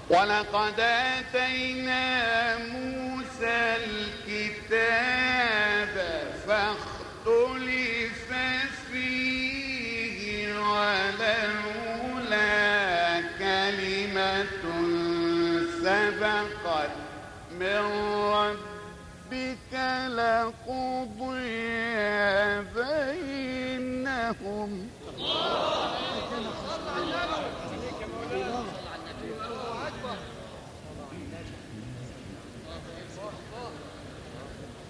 ولقد آتينا موسى الكتاب فاختلف فيه ولولا كلمة سبقت من ربك لقضي بينهم.